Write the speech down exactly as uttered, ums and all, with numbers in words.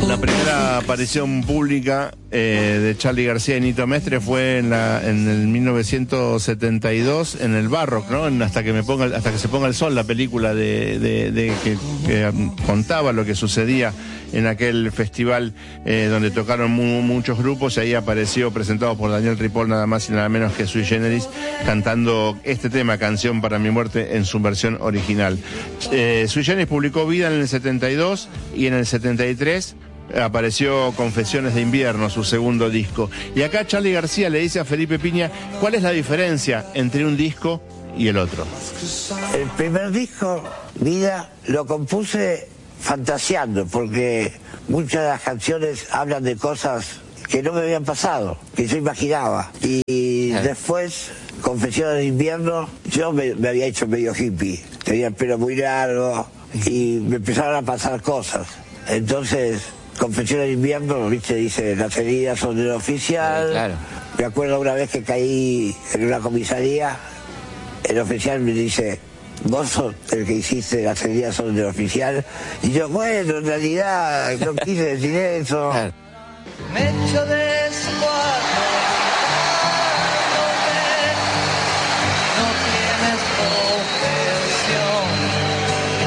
La primera aparición pública eh, de Charly García y Nito Mestre fue en, la, en el mil novecientos setenta y dos en el Barrock, ¿no? En hasta que me ponga, hasta que se ponga el sol, la película de, de, de que, que contaba lo que sucedía en aquel festival eh, donde tocaron mu muchos grupos, y ahí apareció, presentado por Daniel Ripoll, nada más y nada menos que Sui Generis, cantando este tema, Canción para mi muerte, en su versión original. Eh, Sui Generis publicó Vida en el setenta y dos y en el setenta y tres apareció Confesiones de Invierno, su segundo disco. Y acá Charly García le dice a Felipe Piña, ¿cuál es la diferencia entre un disco y el otro? El primer disco, Vida, lo compuse fantaseando, porque muchas de las canciones hablan de cosas que no me habían pasado, que yo imaginaba. Y después, Confesiones de Invierno, yo me, me había hecho medio hippie, tenía el pelo muy largo y me empezaron a pasar cosas. Entonces, Confesiones de Invierno, viste, dice, las heridas son del oficial. Claro. Me acuerdo una vez que caí en una comisaría, el oficial me dice, vos sos el que hiciste las heridas son del oficial. Y yo, bueno, en realidad no quise decir eso. Me echo de escuadra.